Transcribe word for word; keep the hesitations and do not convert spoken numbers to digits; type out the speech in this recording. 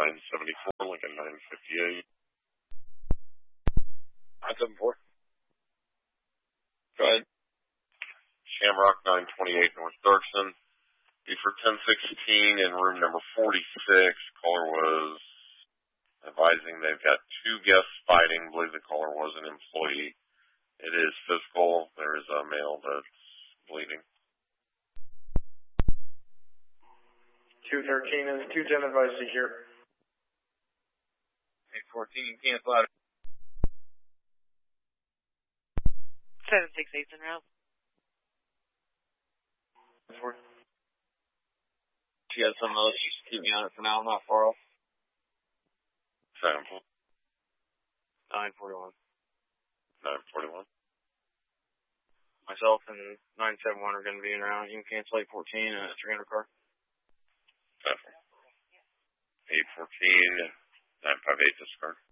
nine seventy-four, Lincoln nine fifty-eight. nine seventy-four. Go ahead. Shamrock nine twenty-eight, North Dirksen. Be for ten sixteen in room number forty-six. Caller was advising they've got two guests fighting. I believe the caller was an employee. It is physical. There is a male that's bleeding. two thirteen and two ten advisory here. eight fourteen, cancel out. seven six eight en route. You got something else? Just keep me on it for now. I'm not far off. Sample. nine forty-one. nine forty-one. Myself and nine seventy-one are going to be in around. You can cancel eight fourteen and a three hundred car. eight fourteen, nine fifty-eight discard.